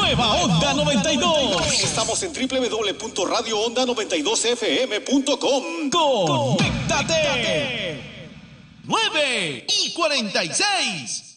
Nueva Onda 92. Estamos en www.radioonda92fm.com. Conéctate. 9:46.